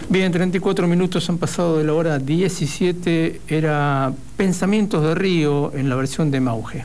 Bien, 34 minutos han pasado de la hora 17, era Pensamientos de Río en la versión de Mauge.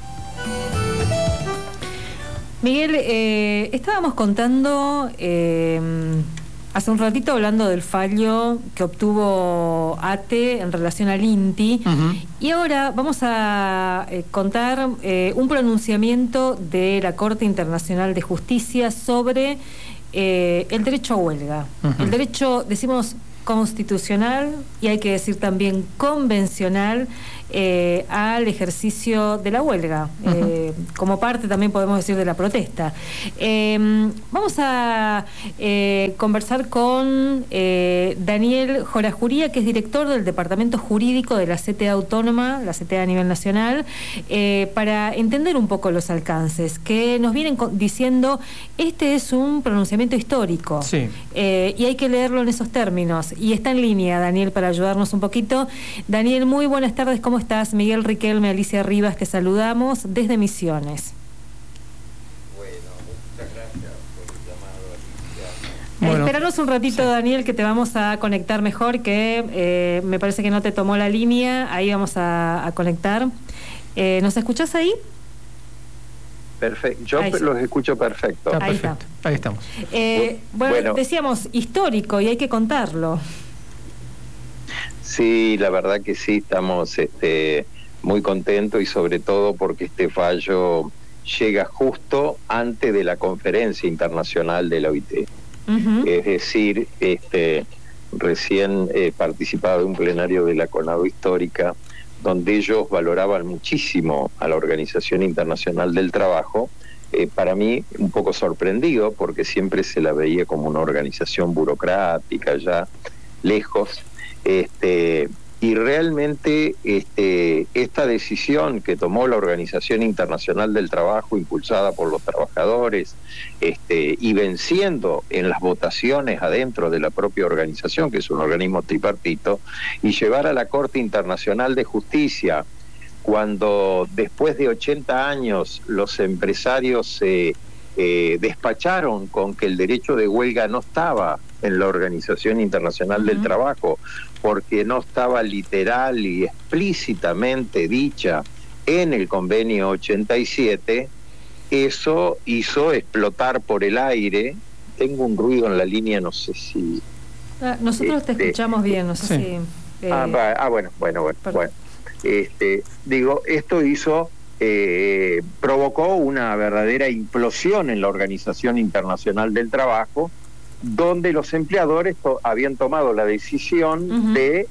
Miguel, estábamos contando hace un ratito hablando del fallo que obtuvo ATE en relación al INTI, y ahora vamos a contar un pronunciamiento de la Corte Internacional de Justicia sobre el derecho a huelga. El derecho, decimos, constitucional, y hay que decir también convencional, al ejercicio de la huelga, como parte también podemos decir de la protesta. Vamos a conversar con Daniel Jorajuría, que es director del Departamento Jurídico de la CTA Autónoma, la CTA a nivel nacional, para entender un poco los alcances, que nos vienen diciendo, este es un pronunciamiento histórico, sí, y hay que leerlo en esos términos, y está en línea Daniel para ayudarnos un poquito. Daniel, muy buenas tardes, ¿cómo estás? Miguel Riquelme, Alicia Rivas, te saludamos desde Misiones. Bueno, muchas gracias por el llamado, Alicia. Bueno, esperanos un ratito, sí, Daniel, que te vamos a conectar mejor, que me parece que no te tomó la línea, ahí vamos a conectar. ¿Nos escuchás ahí? Perfecto, yo los escucho perfecto. Ahí está. Ahí estamos. Bueno, decíamos histórico y hay que contarlo. Sí, la verdad que sí, estamos muy contentos, y sobre todo porque este fallo llega justo antes de la conferencia internacional de la OIT. Es decir, recién he participado de un plenario de la CONADO Histórica, donde ellos valoraban muchísimo a la Organización Internacional del Trabajo. Para mí, un poco sorprendido, porque siempre se la veía como una organización burocrática, ya lejos. Y realmente esta decisión que tomó la Organización Internacional del Trabajo, impulsada por los trabajadores, y venciendo en las votaciones adentro de la propia organización, que es un organismo tripartito, y llevar a la Corte Internacional de Justicia, cuando después de 80 años los empresarios se despacharon con que el derecho de huelga no estaba en la Organización Internacional del Trabajo, porque no estaba literal y explícitamente dicha en el convenio 87, eso hizo explotar por el aire. Tengo un ruido en la línea, no sé si... Nosotros te escuchamos bien, no sé si... Bueno. Digo, esto hizo... provocó una verdadera implosión en la Organización Internacional del Trabajo, donde los empleadores habían tomado la decisión de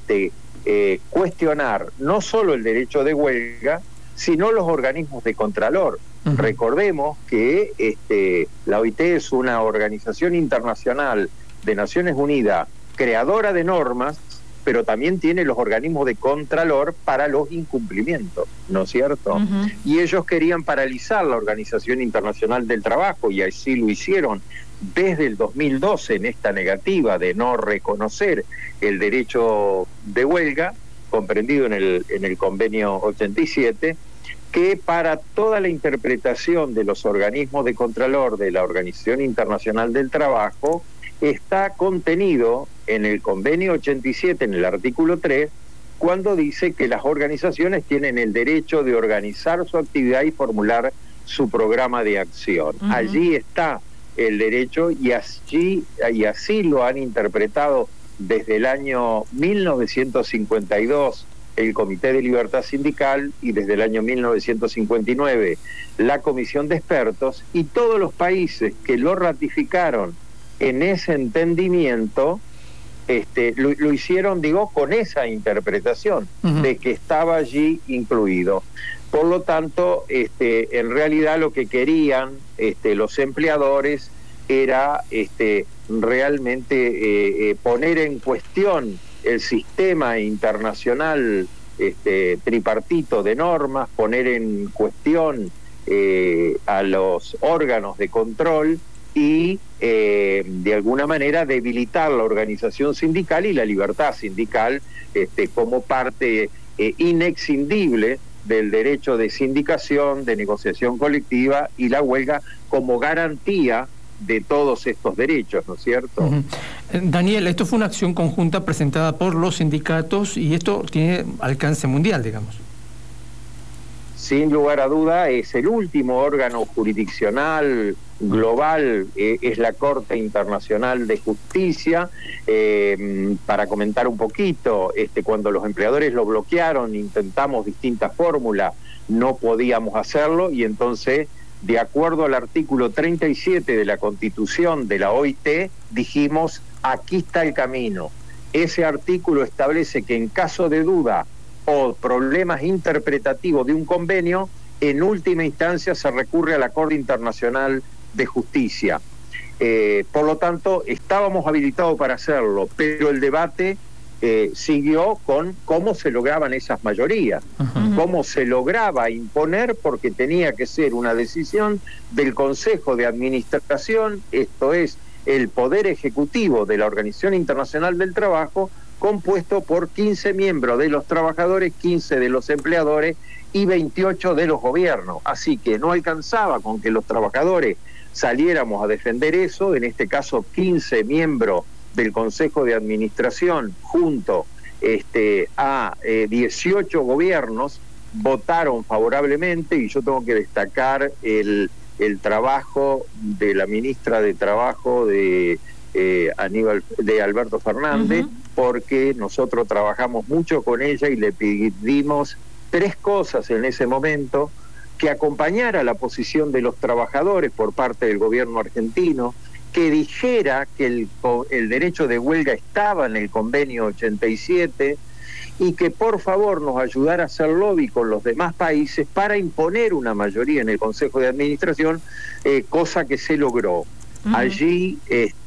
cuestionar no solo el derecho de huelga, sino los organismos de contralor. Recordemos que la OIT es una organización internacional de Naciones Unidas, creadora de normas, pero también tiene los organismos de contralor para los incumplimientos, ¿no es cierto? Y ellos querían paralizar la Organización Internacional del Trabajo, y así lo hicieron desde el 2012 en esta negativa de no reconocer el derecho de huelga, comprendido en el convenio 87, que para toda la interpretación de los organismos de contralor de la Organización Internacional del Trabajo está contenido en el convenio 87, en el artículo 3, cuando dice que las organizaciones tienen el derecho de organizar su actividad y formular su programa de acción. Allí está el derecho, y así lo han interpretado desde el año 1952 el Comité de Libertad Sindical, y desde el año 1959 la Comisión de Expertos, y todos los países que lo ratificaron en ese entendimiento lo hicieron, digo, con esa interpretación de que estaba allí incluido. Por lo tanto, en realidad lo que querían los empleadores era realmente poner en cuestión el sistema internacional tripartito de normas, poner en cuestión a los órganos de control, y de alguna manera debilitar la organización sindical y la libertad sindical como parte inexcindible del derecho de sindicación, de negociación colectiva, y la huelga como garantía de todos estos derechos, ¿no es cierto? Daniel, esto fue una acción conjunta presentada por los sindicatos y esto tiene alcance mundial, digamos. Sin lugar a duda, es el último órgano jurisdiccional global, es la Corte Internacional de Justicia. Para comentar un poquito, cuando los empleadores lo bloquearon, intentamos distintas fórmulas, no podíamos hacerlo, y entonces, de acuerdo al artículo 37 de la Constitución de la OIT, dijimos, aquí está el camino. Ese artículo establece que en caso de duda o problemas interpretativos de un convenio, en última instancia se recurre a la Corte Internacional de Justicia. Por lo tanto, estábamos habilitados para hacerlo, pero el debate siguió con cómo se lograban esas mayorías, cómo se lograba imponer, porque tenía que ser una decisión del Consejo de Administración, esto es, el Poder Ejecutivo de la Organización Internacional del Trabajo, compuesto por 15 miembros de los trabajadores, 15 de los empleadores y 28 de los gobiernos. Así que no alcanzaba con que los trabajadores saliéramos a defender eso, en este caso 15 miembros del Consejo de Administración junto a 18 gobiernos votaron favorablemente, y yo tengo que destacar el trabajo de la ministra de Trabajo de Alberto Fernández, porque nosotros trabajamos mucho con ella y le pedimos 3 cosas en ese momento: que acompañara la posición de los trabajadores por parte del gobierno argentino, que dijera que el derecho de huelga estaba en el convenio 87, y que por favor nos ayudara a hacer lobby con los demás países para imponer una mayoría en el Consejo de Administración, cosa que se logró. Allí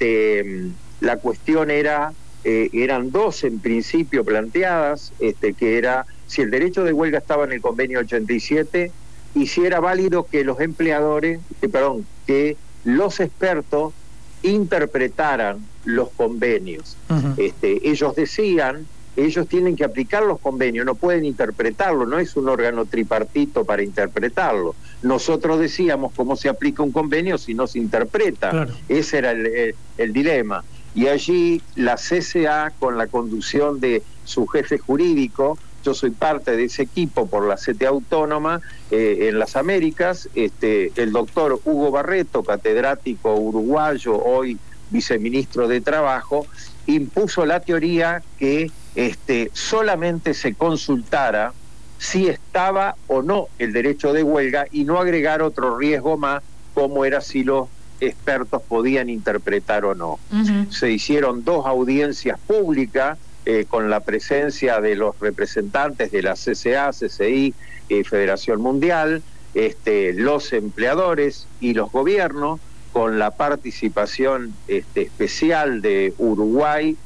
la cuestión eran 2 en principio planteadas, que era si el derecho de huelga estaba en el convenio 87 y si era válido que los empleadores, que los expertos interpretaran los convenios. Ellos decían, ellos tienen que aplicar los convenios, no pueden interpretarlo, no es un órgano tripartito para interpretarlo. Nosotros decíamos cómo se aplica un convenio si no se interpreta. Claro. Ese era el dilema. Y allí la CCA, con la conducción de su jefe jurídico, yo soy parte de ese equipo por la CTA Autónoma en las Américas, el doctor Hugo Barreto, catedrático uruguayo, hoy viceministro de Trabajo, impuso la teoría que solamente se consultara si estaba o no el derecho de huelga y no agregar otro riesgo más, como era si los expertos podían interpretar o no. Se hicieron 2 audiencias públicas con la presencia de los representantes de la CCA, CCI, Federación Mundial, los empleadores y los gobiernos, con la participación especial de Uruguay,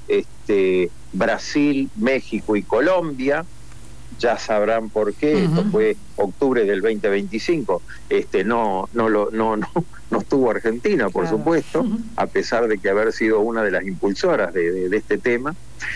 Brasil, México y Colombia. Ya sabrán por qué. Esto fue octubre del 2025. No estuvo Argentina, por supuesto, a pesar de que haber sido una de las impulsoras de este tema.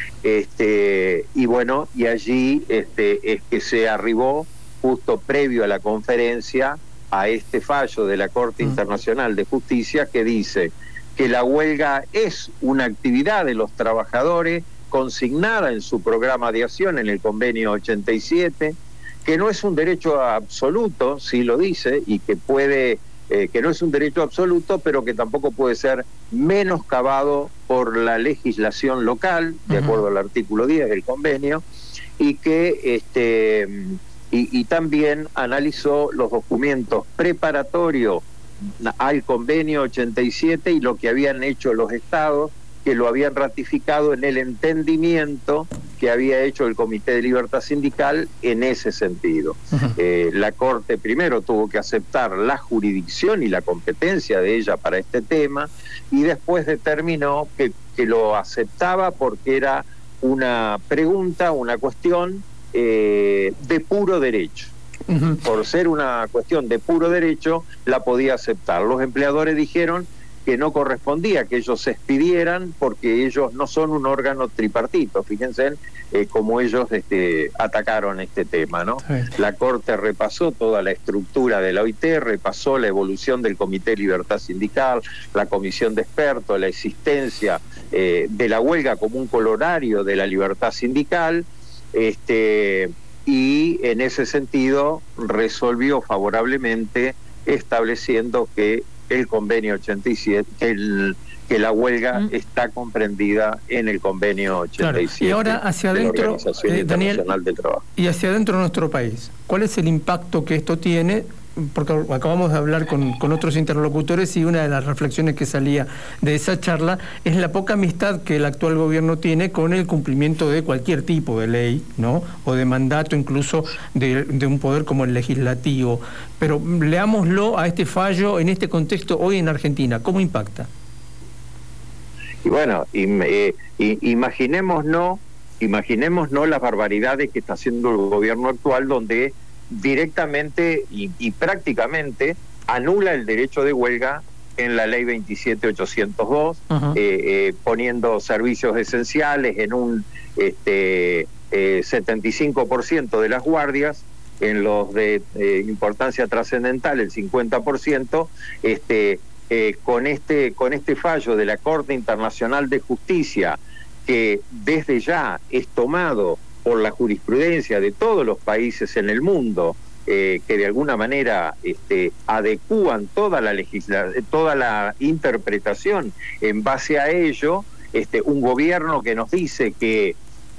Y bueno, y allí es que se arribó, justo previo a la conferencia, a este fallo de la Corte Internacional de Justicia, que dice que la huelga es una actividad de los trabajadores consignada en su programa de acción en el convenio 87, que no es un derecho absoluto, sí lo dice, y que que no es un derecho absoluto, pero que tampoco puede ser menoscabado por la legislación local, de acuerdo al artículo 10 del convenio, y que y también analizó los documentos preparatorios al convenio 87 y lo que habían hecho los estados, que lo habían ratificado en el entendimiento que había hecho el Comité de Libertad Sindical en ese sentido. La Corte primero tuvo que aceptar la jurisdicción y la competencia de ella para este tema, y después determinó que lo aceptaba porque era una pregunta, una cuestión de puro derecho. Por ser una cuestión de puro derecho, la podía aceptar. Los empleadores dijeron que no correspondía que ellos se expidieran porque ellos no son un órgano tripartito. Fíjense cómo ellos atacaron este tema, ¿no? Sí. La Corte repasó toda la estructura de la OIT, repasó la evolución del Comité de Libertad Sindical, la comisión de expertos, la existencia de la huelga como un corolario de la libertad sindical, y en ese sentido resolvió favorablemente, estableciendo que el convenio 87, que la huelga está comprendida en el convenio 87. Claro. Y ahora hacia adentro, Daniel, del Trabajo. Y hacia adentro de nuestro país, ¿cuál es el impacto que esto tiene? Porque acabamos de hablar con otros interlocutores y una de las reflexiones que salía de esa charla es la poca amistad que el actual gobierno tiene con el cumplimiento de cualquier tipo de ley, ¿no? O de mandato, incluso de un poder como el legislativo. Pero leámoslo a este fallo en este contexto hoy en Argentina. ¿Cómo impacta? Y bueno, imaginémonos las barbaridades que está haciendo el gobierno actual, donde directamente y prácticamente anula el derecho de huelga en la ley 27802, poniendo servicios esenciales en un 75% de las guardias, en los de importancia trascendental el 50%, con este fallo de la Corte Internacional de Justicia, que desde ya es tomado por la jurisprudencia de todos los países en el mundo, que de alguna manera adecúan toda la interpretación en base a ello, un gobierno que nos dice que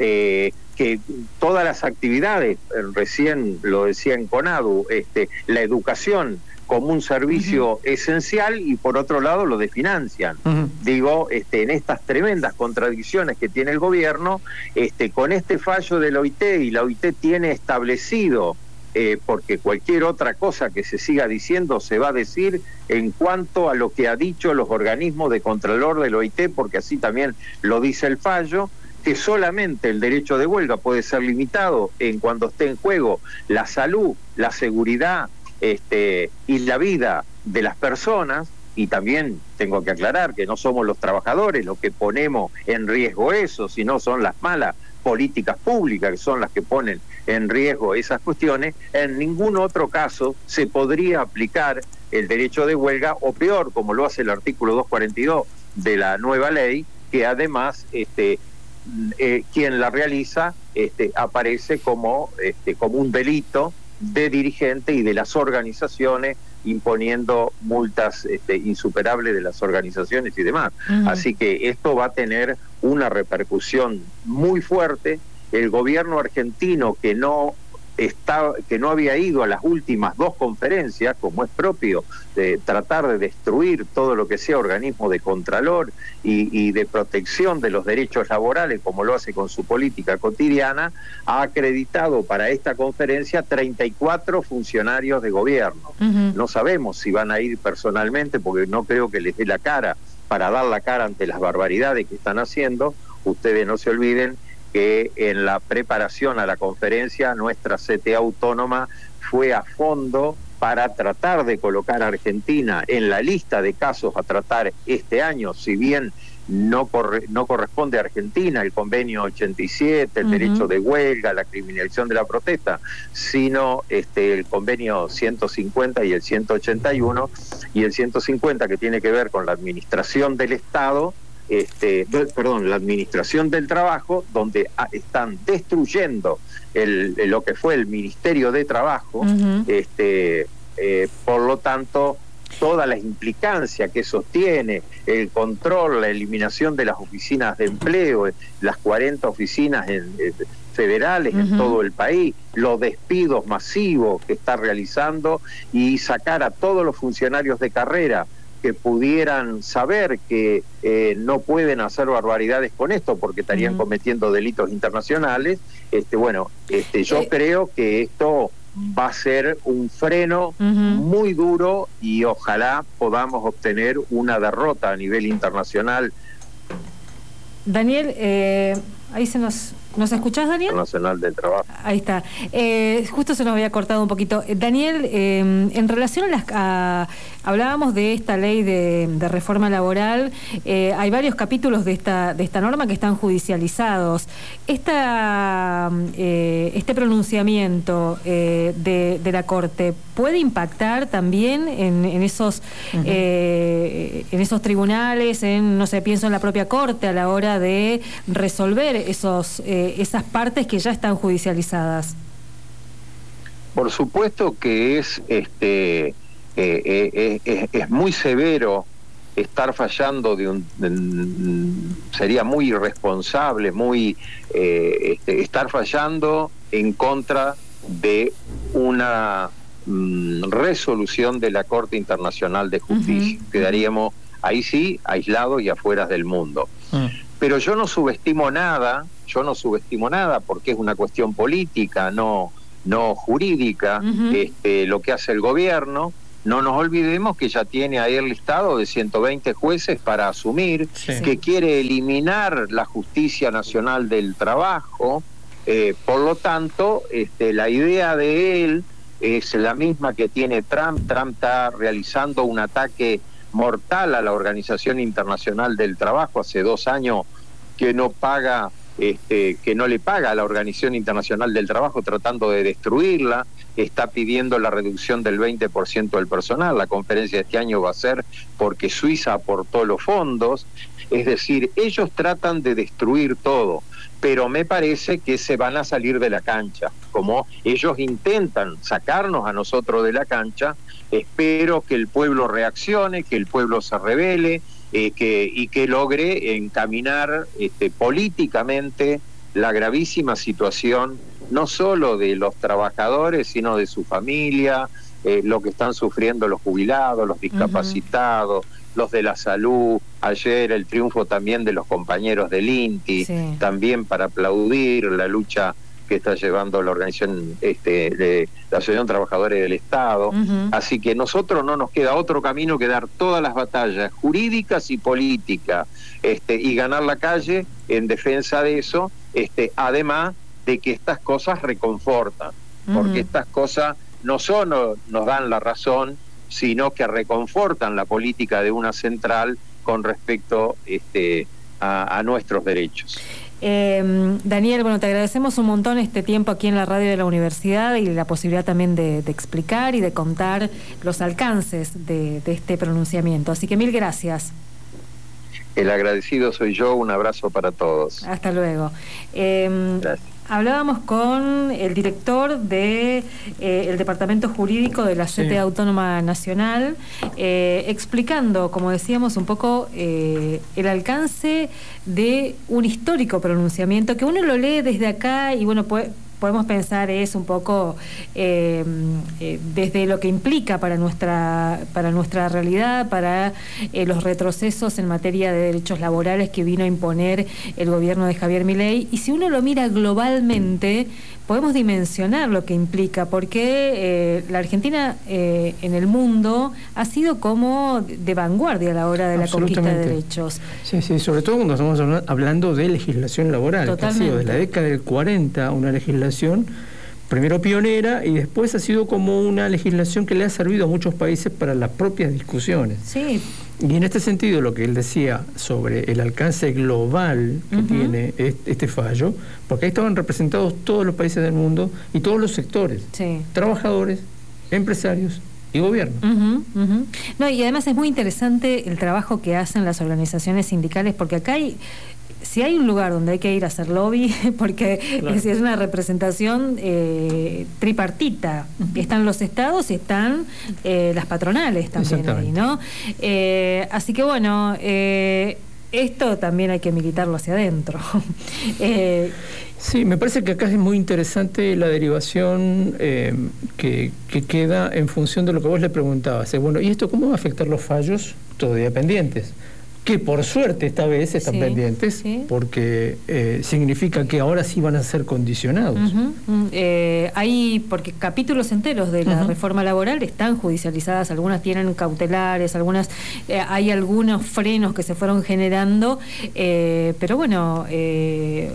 todas las actividades, recién lo decía en CONADU, la educación como un servicio esencial, y por otro lado lo desfinancian. Digo, en estas tremendas contradicciones que tiene el gobierno, con este fallo de la OIT, y la OIT tiene establecido, porque cualquier otra cosa que se siga diciendo se va a decir en cuanto a lo que ha dicho los organismos de contralor de la OIT, porque así también lo dice el fallo, que solamente el derecho de huelga puede ser limitado en cuando esté en juego la salud, la seguridad, y la vida de las personas. Y también tengo que aclarar que no somos los trabajadores los que ponemos en riesgo eso, sino son las malas políticas públicas que son las que ponen en riesgo esas cuestiones. En ningún otro caso se podría aplicar el derecho de huelga, o peor, como lo hace el artículo 242 de la nueva ley, que además quien la realiza aparece como un delito de dirigente y de las organizaciones, imponiendo multas insuperables de las organizaciones y demás. Así que esto va a tener una repercusión muy fuerte. El gobierno argentino, que no había ido a las últimas dos conferencias, como es propio, de tratar de destruir todo lo que sea organismo de contralor y de protección de los derechos laborales, como lo hace con su política cotidiana, ha acreditado para esta conferencia 34 funcionarios de gobierno. No sabemos si van a ir personalmente, porque no creo que les dé la cara para dar la cara ante las barbaridades que están haciendo. Ustedes no se olviden que en la preparación a la conferencia nuestra CTA autónoma fue a fondo para tratar de colocar a Argentina en la lista de casos a tratar este año, si bien no corresponde a Argentina el convenio 87, el derecho de huelga, la criminalización de la protesta, sino el convenio 150 y el 181, y el 150 que tiene que ver con la administración del Estado, la administración del trabajo, donde están destruyendo lo que fue el Ministerio de Trabajo. Por lo tanto, todas las implicancias que sostiene el control, la eliminación de las oficinas de empleo, las 40 oficinas federales en todo el país, los despidos masivos que está realizando, y sacar a todos los funcionarios de carrera que pudieran saber que no pueden hacer barbaridades con esto porque estarían cometiendo delitos internacionales. Yo creo que esto va a ser un freno muy duro, y ojalá podamos obtener una derrota a nivel internacional. Daniel, ahí se nos ¿Nos escuchás, Daniel? Internacional del Trabajo. Ahí está. Justo se nos había cortado un poquito. Daniel, en relación hablábamos de esta ley de reforma laboral, hay varios capítulos de esta norma que están judicializados. Este pronunciamiento de la Corte puede impactar también en esos tribunales, no sé, pienso en la propia Corte a la hora de resolver esas partes que ya están judicializadas. Por supuesto que es muy severo estar fallando sería muy irresponsable, estar fallando en contra de una resolución de la Corte Internacional de Justicia. Quedaríamos ahí sí aislados y afuera del mundo. Pero yo no subestimo nada porque es una cuestión política, no jurídica, lo que hace el gobierno. No nos olvidemos que ya tiene ahí el listado de 120 jueces para asumir, que quiere eliminar la Justicia Nacional del Trabajo. Por lo tanto, la idea de él es la misma que tiene Trump. Trump está realizando un ataque mortal a la Organización Internacional del Trabajo. Hace 2 años que no paga, que no le paga a la Organización Internacional del Trabajo, tratando de destruirla. Está pidiendo la reducción del 20% del personal. La conferencia de este año va a ser porque Suiza aportó los fondos. Es decir, ellos tratan de destruir todo, pero me parece que se van a salir de la cancha. Como ellos intentan sacarnos a nosotros de la cancha, espero que el pueblo reaccione, que el pueblo se rebele, y que logre encaminar políticamente la gravísima situación, no solo de los trabajadores, sino de su familia, lo que están sufriendo los jubilados, los discapacitados, los de la salud. Ayer el triunfo también de los compañeros del INTI, también para aplaudir la lucha que está llevando la organización de la Asociación de Trabajadores del Estado. Así que nosotros no nos queda otro camino que dar todas las batallas jurídicas y políticas, y ganar la calle en defensa de eso, además de que estas cosas reconfortan, porque estas cosas no solo nos dan la razón, sino que reconfortan la política de una central con respecto a nuestros derechos. Daniel, bueno, te agradecemos un montón este tiempo aquí en la radio de la universidad y la posibilidad también de explicar y de contar los alcances de este pronunciamiento. Así que 1000 gracias. El agradecido soy yo, un abrazo para todos. Hasta luego. Gracias. Hablábamos con el director de el Departamento Jurídico de la CTA Autónoma Nacional, explicando, como decíamos, un poco el alcance de un histórico pronunciamiento que uno lo lee desde acá y bueno, podemos pensar es un poco desde lo que implica para nuestra realidad, para los retrocesos en materia de derechos laborales que vino a imponer el gobierno de Javier Milei. Y si uno lo mira globalmente, podemos dimensionar lo que implica, porque la Argentina en el mundo ha sido como de vanguardia a la hora de la conquista de derechos. Sí, sobre todo cuando estamos hablando de legislación laboral. Totalmente. Que ha sido de la década del 40 una legislación primero pionera y después ha sido como una legislación que le ha servido a muchos países para las propias discusiones. Sí. Y en este sentido, lo que él decía sobre el alcance global que tiene este fallo, porque ahí estaban representados todos los países del mundo y todos los sectores, trabajadores, empresarios y gobierno. No, y además es muy interesante el trabajo que hacen las organizaciones sindicales, porque acá si hay un lugar donde hay que ir a hacer lobby, porque es una representación tripartita. Están los estados y están las patronales también ahí, ¿no? Así que bueno, esto también hay que militarlo hacia adentro. Sí, me parece que acá es muy interesante la derivación que queda en función de lo que vos le preguntabas. Bueno, ¿y esto cómo va a afectar los fallos todavía pendientes? Que por suerte esta vez están pendientes, porque significa que ahora sí van a ser condicionados. Hay, porque capítulos enteros de la reforma laboral están judicializadas, algunas tienen cautelares, algunas hay algunos frenos que se fueron generando, pero bueno,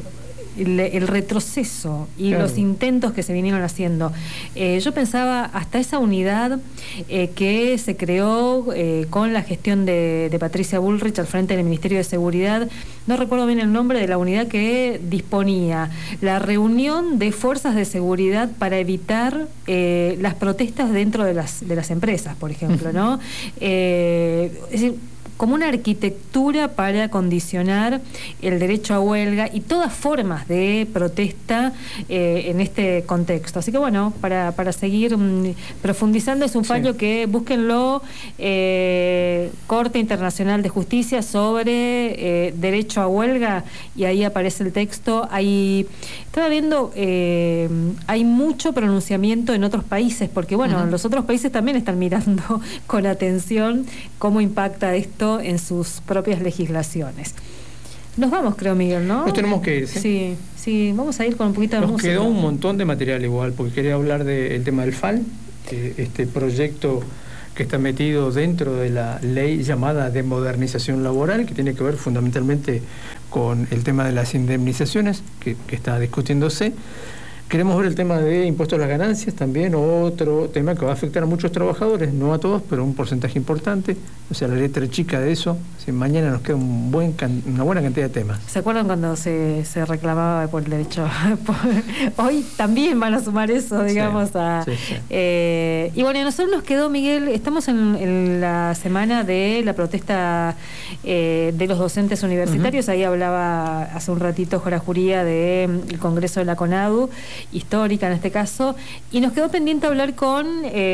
el retroceso y claro, los intentos que se vinieron haciendo. Yo pensaba hasta esa unidad que se creó con la gestión de Patricia Bullrich al frente del Ministerio de Seguridad, no recuerdo bien el nombre de la unidad que disponía la reunión de fuerzas de seguridad para evitar las protestas dentro de las empresas, por ejemplo, ¿no? Es decir, como una arquitectura para condicionar el derecho a huelga y todas formas de protesta en este contexto. Así que bueno, para seguir profundizando, es un fallo que búsquenlo, Corte Internacional de Justicia sobre derecho a huelga, y ahí aparece el texto. Estaba viendo, hay mucho pronunciamiento en otros países, porque bueno, los otros países también están mirando con atención cómo impacta esto en sus propias legislaciones. Nos vamos, creo, Miguel, ¿no? Nos tenemos que ir, ¿sí? Sí, vamos a ir con un poquito de música. Nos quedó un montón de material igual, porque quería hablar del tema del FAL, este proyecto que está metido dentro de la ley llamada de modernización laboral, que tiene que ver fundamentalmente con el tema de las indemnizaciones, que está discutiéndose. Queremos ver el tema de impuestos a las ganancias también, otro tema que va a afectar a muchos trabajadores, no a todos, pero un porcentaje importante, o sea, la letra chica de eso. Si mañana nos queda una buena cantidad de temas. ¿Se acuerdan cuando se reclamaba por el derecho? Hoy también van a sumar eso, digamos. Sí. Y bueno, a nosotros nos quedó, Miguel, estamos en la semana de la protesta de los docentes universitarios. Ahí hablaba hace un ratito Jora Juría del Congreso de la CONADU, histórica en este caso, y nos quedó pendiente hablar con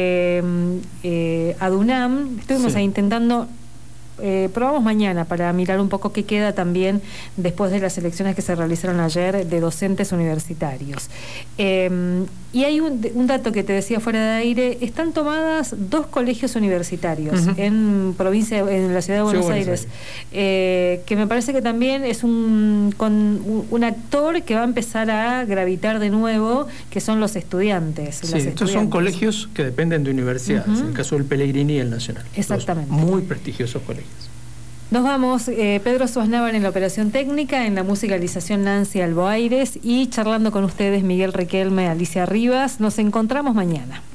ADUNAM. Estuvimos ahí intentando, probamos mañana para mirar un poco qué queda también después de las elecciones que se realizaron ayer de docentes universitarios. Y hay un dato que te decía fuera de aire: están tomadas 2 colegios universitarios en la ciudad de Buenos Aires, que me parece que también es un actor que va a empezar a gravitar de nuevo, que son los estudiantes. Sí, estos son colegios que dependen de universidades, en el caso del Pellegrini y el Nacional. Exactamente. Muy prestigiosos colegios. Nos vamos, Pedro Suaznavar en la operación técnica, en la musicalización Nancy Alboaires, y charlando con ustedes Miguel Riquelme, Alicia Rivas. Nos encontramos mañana.